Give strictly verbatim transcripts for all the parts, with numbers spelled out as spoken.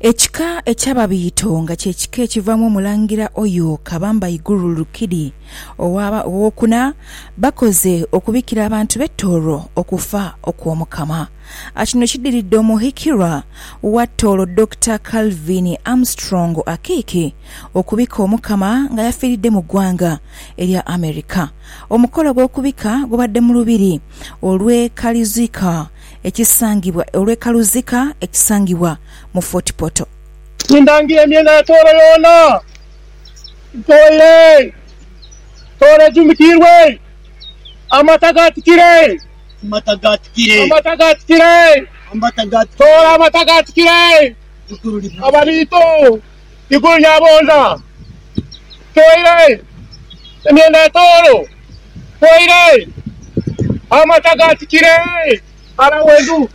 Ekika eky'ababiito nga kye kika ekivaamu omulangira oyo Kabamba Iguru Lukidi owaba owokuna bakoze okubikira abantu b'Etooro okufa okw'Omukama. Akino kiddiridde omuhikirwa wa Tooro Doctor Calvin Armstrong Akiki okubika Omukama nga yafiiridde mu ggwanga erya Amerika. Omukolo gw'okubika gubadde mu lubiri olw'ekaluzika ekisangibwa olw'ekaluzika ekisangibwa mu Fort Portal. Nindangiye myenda ya Tooro yona toile Tooro jumikirwe amatagatikire amatagatikire amatagatikire amatagatikire Tooro amatagatikire abalito Iguru Nyabonda toile myenda ya Tooro toile amatagatikire ara wendu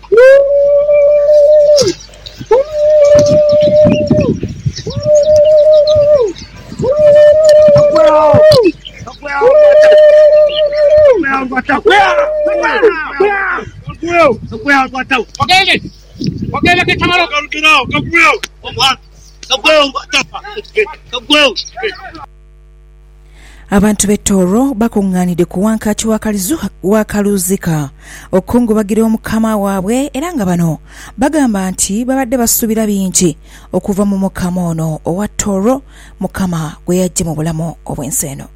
Abantu b'Etooro bakungaanidde ku wankaaki wa Kaluzika okukungubagira Omukama waabwe era nga bano bagamba nti babadde basuubira bingi okuva mu Mukama ono owa Tooro, Mukama gwe yajje mu bulamu obw'ensi eno.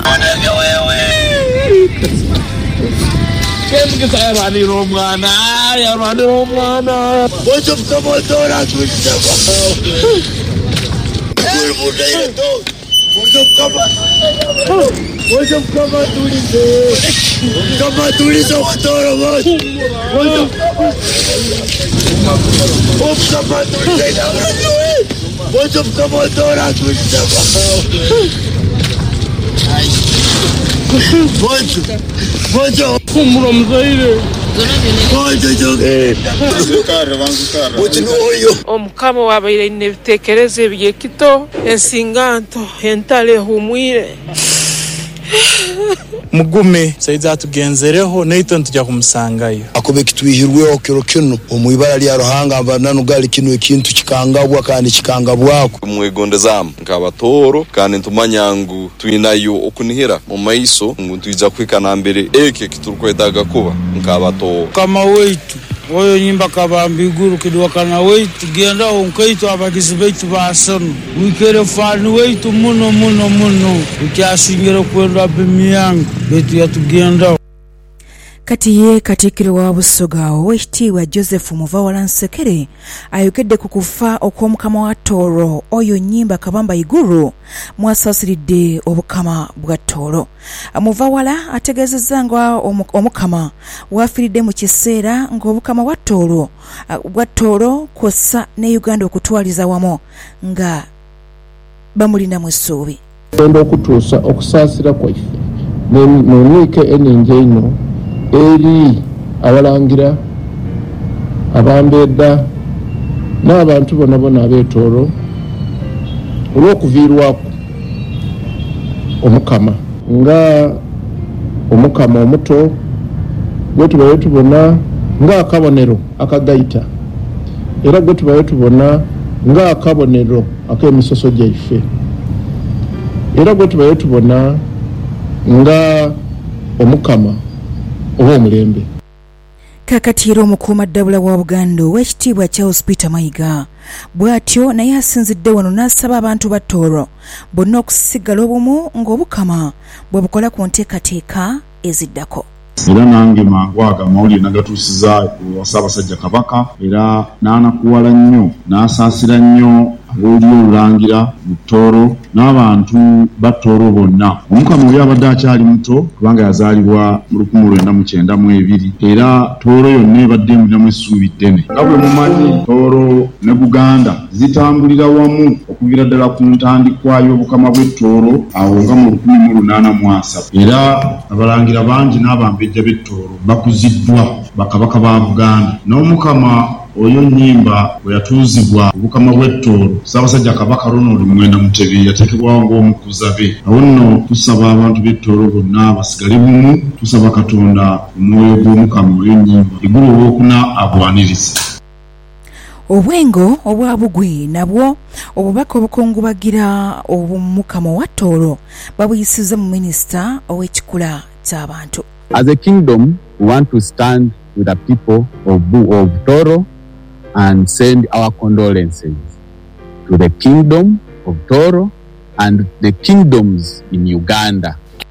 What's up, come on, do this. Come on, do this over Tooro. What's up? Oops, come on, do this. What's up, come on, Tooro, do this. What's up? What's up? Come on, Zaire. Omukama wabaire nebitekereze ebyekito ensinganto entale humwire mugume saiza tugenzereho neito ntujya kumusangayo akobe kitwihirweho kiro kino omwibara lya Ruhanga abananu gali kino ekintu kikangabwa kandi kikangabwako mwegondezamu nkaba Tooro kandi ntumanyangu twinayo okunihira mu maiso ngo tuija kwikana mbere eke kiturukwedaga kuba nkaba Tooro kama weitu oyo nyimba Kabamba Iguru kidwakana weitu genda onkaito abagizi baitu basono wikere fani weitu muno muno muno ukyasingiro kwenda bimyangu betu yatugenda. Kati ye Katikkiro wa Busoga Oweekitiibwa Joseph Muvawala Nsekere ayogedde ku kufa okw'Omukama wa Tooro oyo nnyimba Kabamba Iguru mwasaasiridde obukama bwa Tooro. Muvawala ategeezezza nga Omukama waafiiridde mu kiseera ng'obukama bwa Tooro bwa Tooro kw'ossa ne Uganda okutwaliza wamu nga bamulina mu essuubi. Enda okutuusa okusaasira kwaffe n'oniike eningi eno eri abalangira abambedda n'abantu bonna bonna ab'Etooro olw'okuviirwako Omukama nga Omukama omuto gwe tubayo tubona ng'akabonero akagayita era gwe tubayo tubona ng'akabonero ak'emisoso gyaife era gwe tubayo tubona nga Omukama oba omulembe. Kakatiira omukuumaddabula wa Buganda Oweekitiibwa Charles Peter Mayiga bw'atyo naye asinzidde wano n'asaba abantu ba Tooro bonna okusigala obumu ng'obukama bwe bukola ku nteekateeka eziddako. Era nange mangwaga amawulire nagatuusiza Ssaabasajja Kabaka era n'anakuwala nnyo n'asaasira nnyo ab'olulyo olulangira mu Tooro n'abantu ba Tooro bonna. Omukama oyo abadde akyali muto kubanga yazaalibwa mu lukumi lwenda mu kyenda mu ebiri era Tooro yonna ebadde emuliramu essuubi ddene. Nga bwe mumanyi Tooro ne Buganda zitambulira wamu okuviira ddala ku ntandikwa y'obukama bw'e Tooro awo nga mu lukumi mu lunaana mu asatu era abalangira bangi n'abambejja b'e Tooro bakuziddwa bakabaka ba Buganda. N'Omukama oyo nnyimba bwe yatuuzibwa obukama bw'e Tooro Ssaabasajja Kabaka Ronald Mwenda Mutebi yateekebwawo ng'omukuza be. Awo nno tusaba abantu b'e Tooro bonna basigale bumu, tusaba Katonda omwoyo gw'Omukama oyo nnyimba Iguru owookuna agwanirize. obwengo obwa bugwi nabwo obubaka obukungubagira obumukamo wa Tooro babuyisiza mu minisita ow'ekikula ky'abantu. As a kingdom, we want to stand with the people of, of Tooro and send our condolences to the kingdom of Tooro and the kingdoms in Uganda.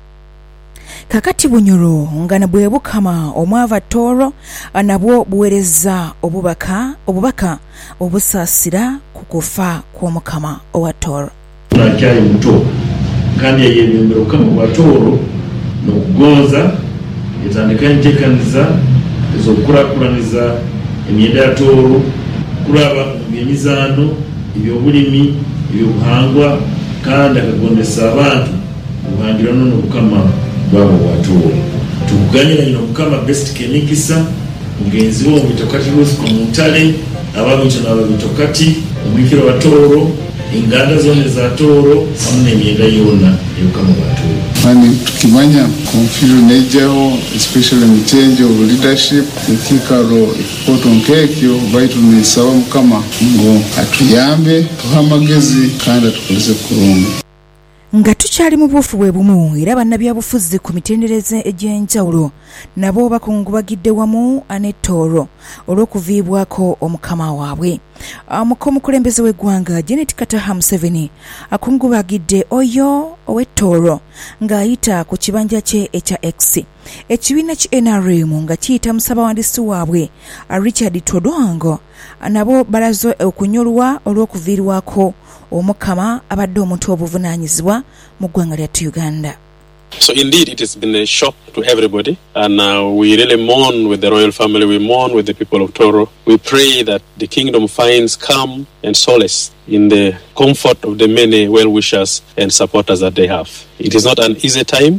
Kakati Bunyoro ngana bwe bukama omwava Tooro nabwo buwereza obubaka obubaka obusasira kukufa kw'omukama owa Tooro. Nakyali muto kandi yeyembera okukama wa Tooro n'okugonza etandika enteekaniza ez'okukulakulaniza emyenda ya Tooro, kulaba ebyemizaano, ebyobulimi, ebyobuhangwa kandi akagondesa abantu obuhangirano n'obukama bwabo bwa Tooro. Tukuganyira ino okukama best kenikisa mugenzi wo mitokati Ruth ku Mutale ababito n'ababitokati omwikiro wa Tooro inganda zone za Tooro hamwe n'emyenda yonna ey'okukama bwa Tooro. Kandi tukimanya confusion ejjawo especially mu change of leadership ekikalo ekikoto nkekyo baitu nisaba mukama ngo atuyambe tuha amagezi kandi atukoleze kurungi. Nga tukyali mu bufu bwe bumu era bannabyabufuzi ku mitendereze egy'enjawulo nabo bakungubagidde wamu ne Tooro olw'okuviibwako omukama waabwe. Omukulembeze w'eggwanga Janet Kataha Museveni akungubagidde oyo ow'e Tooro ng'ayita ku kibanja kye ekya X. Ekibiina ki N R M nga kiyita musabawandiisi waabwe Richard Todwango nabo balaze okunyolwa olw'okuviirwako omukama abadde omuntu obuvunaanyizibwa mu ggwanga lya Uganda. So indeed it has been a shock to everybody, and uh, we really mourn with the royal family, we mourn with the people of Tooro. We pray that the kingdom finds calm and solace in the comfort of the many well-wishers and supporters that they have. It is not an easy time.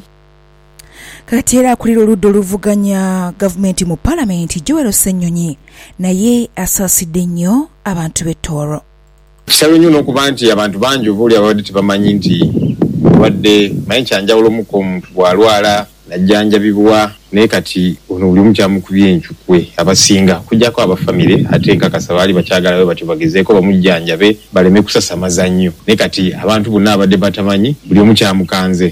Kati era akulira oludda oluvuganya gavumenti mu palamenti Joel Ssenyonyi naye asaasidde nnyo abantu b'e Tooro. Kisalo nnyo n'okuba nti abantu bangi obaoli abadde tebamanyi nti wadde manyi kyanjawulo muko omuntu bw'alwala najjanjabibwa naye kati ono buli omu kyamukubye enkyukwe abasinga kujjako abafamire ate nkakasa baali bakyagala batyo bagezeeko bamujjanjabe baleme kusasamaza nnyo naye kati abantu bonna abadde batamanyi buli omu kyamukanze.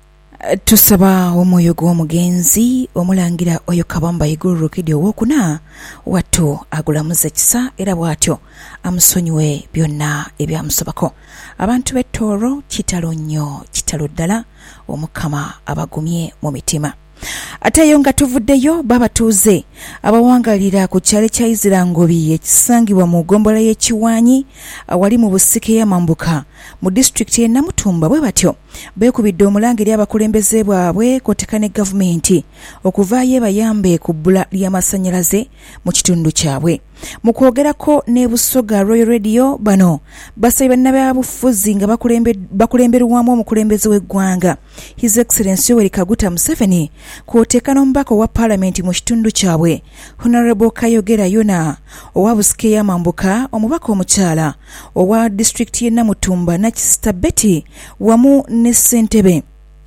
Tusaba omwoyo gw'omugenzi omulangira oyo Kabamba Iguru Rukidi owokuna wattu agulamuza ekisa era bw'atyo amusonyiwe byonna ebyamusobako. Abantu b'e Tooro kitalo nnyo kitalo ddala omukama abagumye mu mitima. Ate yo nga tuvuddeyo babatuuze abawangalira ku kyalo kya Izirangobi ekisangibwa mu ggombola y'Ekiwaanyi awali mu busike y'Amambuka mu disitulikiti y'e Namutumba bwe batyo beekubidde omulangiri abakulembeze bwabwe kw'oteeka ne gavumenti okuvaayo bayambe ku bbula ly'amasannyalaze mu kitundu kyabwe. Mu kwogerako ne Busoga Royal Radio bano basabye bannabyabufuzi nga bakulemberwamu omukulembeze w'eggwanga His Excellency Yoweri Kaguta Museveni kw'oteeka n'omubaka owa Parliament mu kitundu kyabwe Honorable Kayogera Yona owa busike y'Amambuka omubaka omukyala owa disitulikiti y'e Namutumba Nakisita Betty wamu ne Ssentebe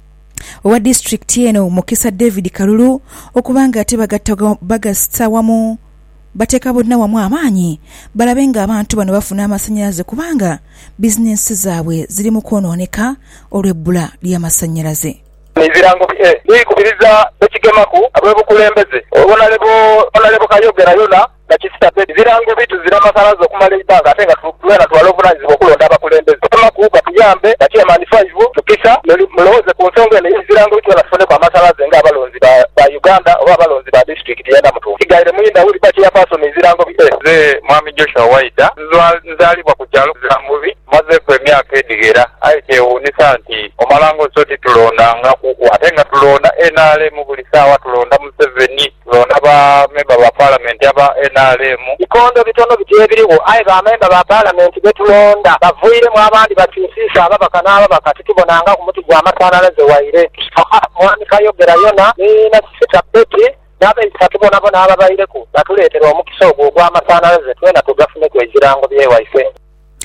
owa disitulikiti eno Mukisa David Kalulu okubanga ate bagasita wamu bateeka bonna wamu amaanyi balabe nga abantu bano bafuna amasannyalaze kubanga bizinensi zaabwe ziri mu kwonooneka olw'ebbula ly'amasannyalaze. Ebirango bikubiriza ekigemaku ab'obukulembeze Honorable Kayogera Yona Nakisita Betty ebirango bituzira amasanyalaze okumala ebbanga ate nga tulwena twala obuvunaanyizibwa okulonda abakulembeze. Ekigemaku batuyambe nga chairman five Tukisa mulowooze ku nsonga eno ebirango bitwala tufuneko amasanyalaze ng'abalonzi ba Uganda oba abalonzi ba disitulikiti y'e Namutumba. Kigaire muyinda wuli ba chairperson ebirango nze Mwami Joshua Waida nzaalibwa ku kyalo Zirangobi mazeeko emyaka edigera aye kyewuunyisa nti omalango so titulondanga ate nga tulonda N R M buli ssaawa tulonda Museveni tulonda bamemba ba palamenti aba N R M bikondo bitono biti ebiriwo aye bamemba ba palamenti betulonda bavuiremu abandi bakyusiisa ababaka n'ababaka titubonanga ku muti gw'amasannyalaze waire. Mwami Kayogera Yona ne Nakisita Betty n'abeeyisa tubonabona ababayireku batuleetera omukisa ogwo ogw'amasannyalaze twena tugafuneko ebirango by'ewaife.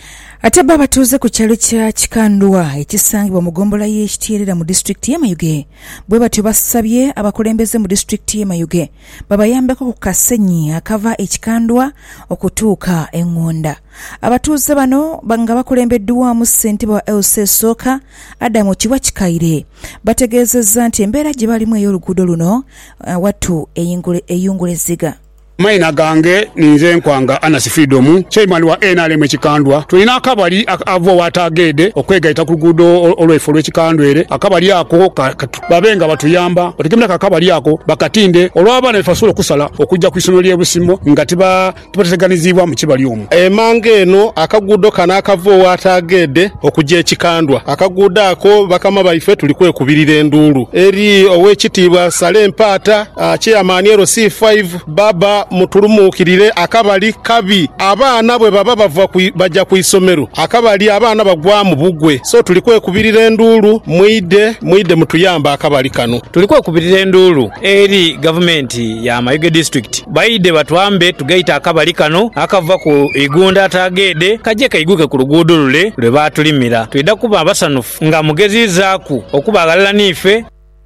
Ate baba tuze ku kyalo kya Kikandwa ekisangibwa mu gombola y'ekitierera mu district y'e Mayuge bwe batyo basabye abakulembeze mu district y'e Mayuge babayambeko ku kasenyi akava ekikandwa okutuuka engonda. Abatuuze bano banga bakulembeddwamu ssentebe wa L C Soka Adamu Kiwa Kikaire bategeezezza nti embeera gye balimu ey'oluguudo luno uh, wattu eyungulezziga. Maina gange ninze nkwanga Anas Freedom chairman wa N R M Kikandwa tulina akabali avo watagede okwegaita ku luguudo olwefo lw'Ekikandwere akabali ako babenga batuyamba otegemera akabali ako bakatinde olw'abaana efasula kusala okujja ku isomero ly'Ebusimo nga tiba tibateganizibwa mu kibali omu emange eno akaguudo kana akavo watagede okujja Ekikandwa akaguudo ako bakama baife tuli kwekubirira enduulu eri ow'ekitiibwa Sale Mpaata uh, chairman L C five baba mutulumukirire akabali kabi abaana bwe baba bava bajja ku isomero akabali abaana bagwa mu bugwe so tulikwe kubirira enduulu mwide mwide mutuyamba akabali kano tulikwe kubirira enduulu eri government ya Mayuge district baide batwambe tugaita akabali kano akava ku igunda tagede kaje kaiguke ku luguudo lule lwe batulimira twida kuba abasanufu nga mugezizaku okubagalala nife.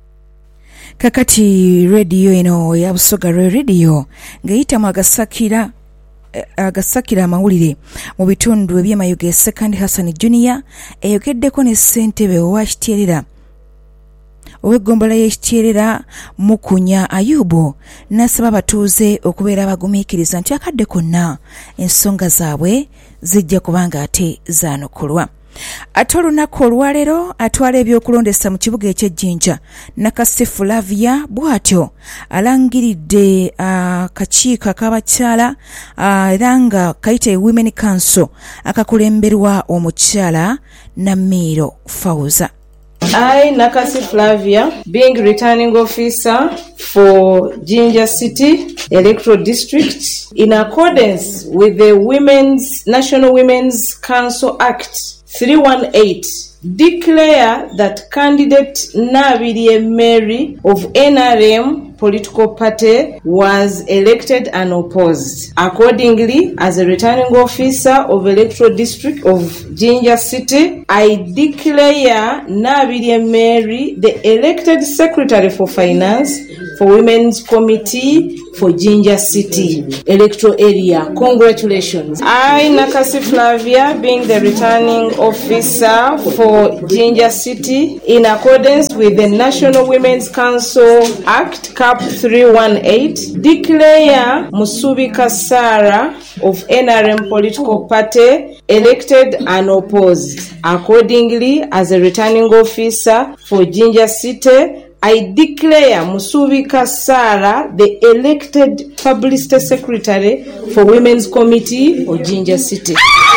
Kakati radio eno ya Busoga radio ngeyita mwagasakira agasakira amawulire mu bitundu eby'e Mayuge Second Hassan Junior eyogeddeko ne ssentebe owa Kitierera ow'eggombola y'Ekitierera Mukunya Ayubu n'asaba abatuuze okubeera abagumiikiriza nti akadde konna ensonga zaabwe zijja kubanga ate zaanukulwa. Ate olunaku olwaleero atwala ebyokulondesa mu kibuga eky'Ejjinja Nakasi Flavia bw'atyo alangiridde akakiiko ak'abakyala era nga kayite Women Council akakulemberwa omukyala Namiiro Fauza. I, Nakasi Flavia, being returning officer for Jinja City Electoral District, in accordance with the Women's National Women's Council Act three eighteen, declare that candidate Nabirie Mary of N R M political party was elected unopposed. Accordingly, as a returning officer of electoral district of Jinja City, I declare Nabirie Mary the elected secretary for finance for Women's Committee for Jinja City electoral area. Congratulations. I, Nakasi Flavia, being the returning officer for Jinja City, in accordance with the National Women's Council Act Cap three eighteen, declare Musubika Sarah of N R M political party elected unopposed. Accordingly, as a returning officer for Jinja City, I declare Musubika Sarah the elected publicity secretary for Women's Committee of Jinja City.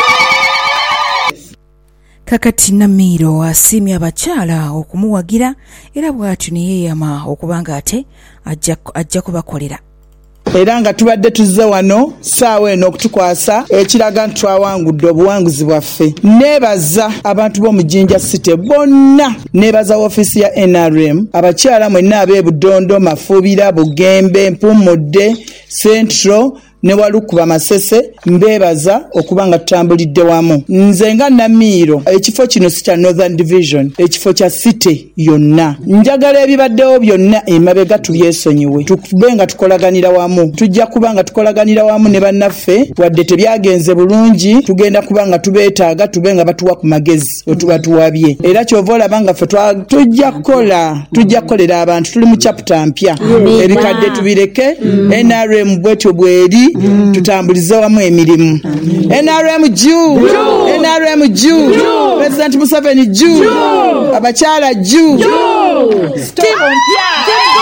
Kakati Namiiro asiimye abakyala okumuwagira era bw'atyo ne yeeyama okubanga ate ajja kubakolera. Era nga tubadde tuzze wano ssaawa eno okutukwasa ekiraga nti twawangudde obuwanguzi bwaffe. Neebaza abantu b'omu Jinja City bonna, neebaza woofiisi ya N R M, abakyala mwenna ab'e Budondo, Mafuubira, Bugembe, Mpumudde, Central ne Walukuba Masese, mbeebaza okuba nga tutambulidde wamu. Nze nga Namiiro, ekifo kino si kya Northern Division, ekifo kya City yonna. Njagala ebibaddewo byonna emabega tubyesonyiwe, tukube nga tukolaganira wamu. Tujja kuba nga tukolaganira wamu ne bannaffe, wadde tebyagenze bulungi, tugenda kuba nga tubeetaaga, tube nga batuwa ku magezi otuba tuwabye. Era kyova olaba nga ffe tujja kukola, tujja kukolera abantu, tuli mu chapter mpya. Ebikadde tubireke, N R M bwetyo bweri, tutambulize wamu emirimu. N R M juu, N R M juu, President Museveni juu, abakyala juu, Steve Mpya.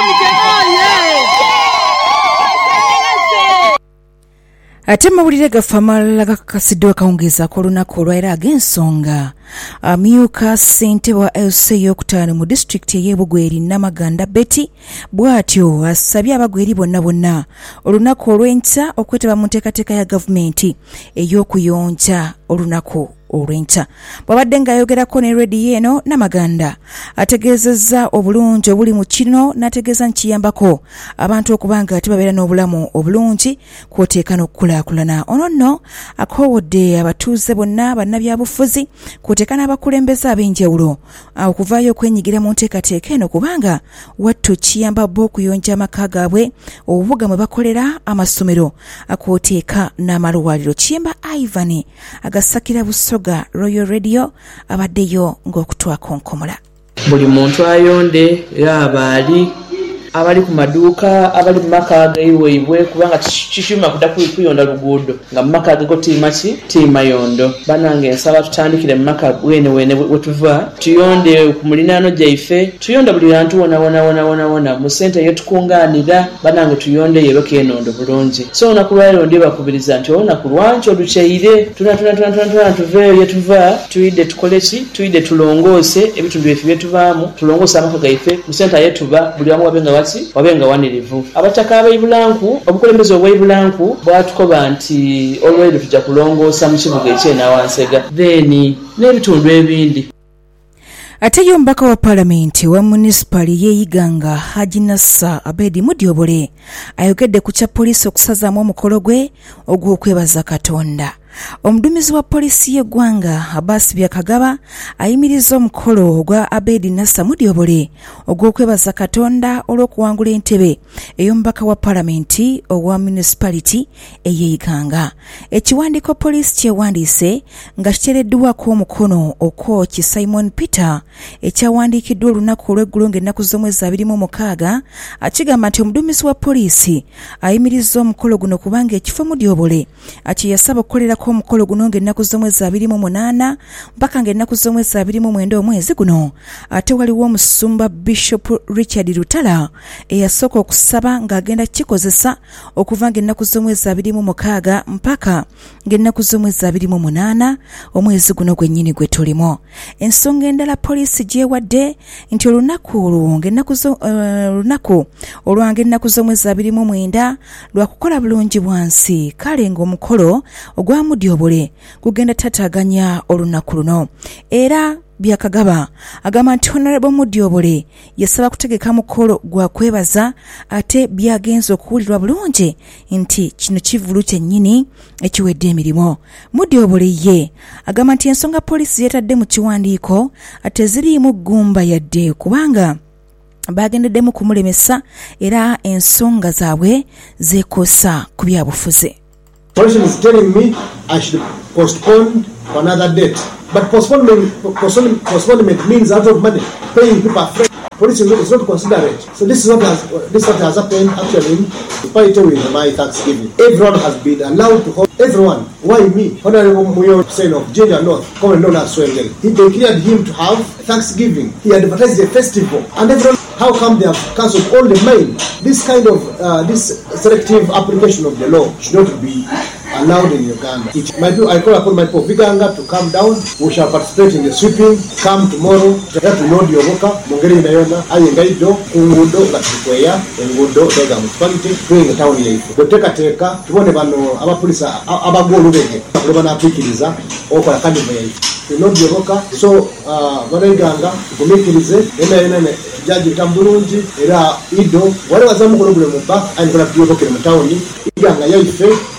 Ate mawulire gaffe amalala gakakasiddwa kawungezaako olunaku olwaira ag'ensonga. Amyuka ssentebe wa L C ey'okutaano mu disitulikiti ey'e Bugweri Namaganda Betty bw'atyo asabye abagweri bonna bonna olunaku olw'enkya okwetaba mu nteekateeka ya gavumenti ey'okuyonja olunaku olw'enkya. Bw'abadde ng'ayogerako ne rediyo eno Namaganda ategeezezza obulungi obuli mu kino n'ategeeza nkiyambako abantu okuba nga tebabeera n'obulamu obulungi kw'oteeka n'okukulaakulana. Ono nno akoowodde abatuuze bonna bannabyabufuzi kw'oteeka n'abakulembeze ab'enjawulo okuvaayo okwenyigira mu nteekateeka eno kubanga wattu kiyamba bo okuyonja amaka gaabwe, obubuga mwe bakolera, amasomero akw'oteeka n'amalwaliro. Kiyimba Ivan agasakira Busoga Royal Radio abaddeyo ng'okutwako nkomola. Buli muntu ayonde era abaali abali ku maduuka abali mu maka gaiweibwe kubanga kishima kuda kuyonda luguudo nga mu maka gago tiima ki tiima yondo. Banange nsaba tutandikire mu maka wene wene wetuva tuyonde ku mulinaano gyaife, tuyonda buli bantu wona wona wona wona wona mu sente yetukungaanira. Banange tuyonde yeroke enondo bulungi. So onakulwaliro ndi bakubiriza nti olunaku lwanki olukyayire tuna tuna tuna tuna tuna tuveeyo yetuva tuyidde tukole ki tuyidde tulongoose ebitundu byeffe byetuvaamu, tulongoose amaka gaife mu sente yetuba buli wamu wabenga wati wabenga wanirivu. Abataka ab'Ibulanku obukulembeze obw'Ibulanku bwatukoba nti olw'ebyo tujja kulongoosa mu kibuga eky'enaawansega then n'ebitundu ebindi. Ate ye omubaka wa Paalamenti wa munisipali y'Eyiganga Haji Nassa Abedi Mudyobole ayogedde ku kya poliisi okusazaamu omukolo gwe ogw'okwebaza Katonda. Omuduumizi wa poliisi y'eggwanga Abbas Byakagaba ayimiriza omukolo ogwa Abedi Nassa Mudyobole ogw'okwebaza Katonda olw'okuwangula entebe ey'omubaka wa Paalamenti owa munisipality ey'Eyiganga. Ekiwandiiko poliisi kyewandiise nga kiteereddwako omukono Okwoki Simon Peter ekyawandiikiddwa olunaku olw'eggulo ng'ennaku z'omwezi abiri mu mukaaga akigamba nti omuduumizi wa poliisi ayimiriza omukolo guno kubanga ekifo Mudyobole akiyasaba okukolerako omukolo guno ng'ennaku z'omwezi abiri mu munaana mpaka ng'ennaku z'omwezi abiri mu mwenda omwezi guno. Ate waliwo omusumba Bishop Richard Lutala eyasooka okusaba ng'agenda kikozesa okuva ng'ennaku z'omwezi abiri mu mukaaga mpaka ng'ennaku z'omwezi abiri mu munaana omwezi guno gwennyini gwe tulimu. Ensonga endala poliisi gyewadde nti olunaku olwo ng'ennaku olunaku olwanga ennaku z'omwezi abiri mu mwenda lwakukola bulungi bwansi, kale ng'omukolo ogwa Mudyobole gugenda tataganya olunaku luno. Era Byakagaba agamba nti Honorable Mudyobole yasaba kutegeka mukolo gwa kwebaza ate byagenza okuwulirwa bulungi nti kino kivulu kyennyini ekiwedde emirimu. Mudyobole ye agamba nti ensonga poliisi yeetadde mu kiwandiiko ate ziriimu ggumba yadde kubanga bagendeddemu kumulemesa era ensonga zaabwe zeekoosa ku byabufuzi. Police is telling me I should postpone for another date. But postponement, postponement, postponement means out of money, paying people afraid. Police is not, is not considerate. So this is what has this is what has happened actually in spite with my Thanksgiving. Everyone has been allowed to hold. Everyone. Why me? Honorable Muyo Hussein of Ginger North, commonly known as Swengel. He declared him to have Thanksgiving. He advertised a festival, and everyone. How come they have cancelled all the mail? This kind of uh, this selective application of the law should not be allowed in Uganda. It might be, I call upon my people Viganga to come down. We shall participate in the sweeping. Come tomorrow. Try to know the Yoboka, Mongeri Nayona, Ayengaido, Kungudo, Gatikoya, Engudo, Dega Municipality, doing the town here. We take a teka, to one of our police, our goal, Robana Pikiliza, or Kandiva. We know the Yoboka, so Varenganga, Gumikilize, Ena Jaji Tambulunji, Era Ido, whatever some problem back, I'm going to be working in the town. Iganga Yaife.